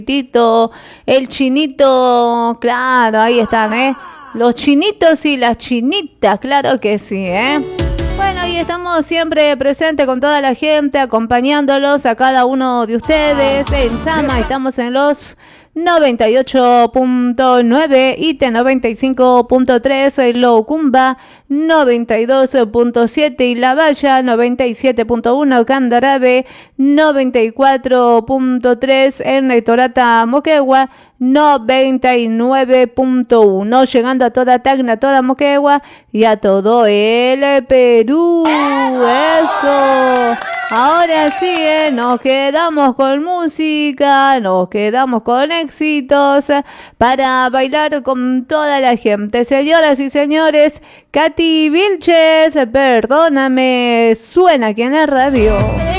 Tito, el chinito, claro, ahí están, los chinitos y las chinitas, claro que sí, Bueno, y estamos siempre presentes con toda la gente, acompañándolos a cada uno de ustedes. En Sama estamos en los 98.9, ITE 95.3, Loucumba 92.7 y La Valla 97.1, Candarave 94.3, en Torata Moquegua 99.1, llegando a toda Tacna, toda Moquegua y a todo el Perú. Eso. Ahora sí, nos quedamos con música, nos quedamos con éxitos para bailar con toda la gente. Señoras y señores, Katy Vilches, perdóname, suena aquí en la radio.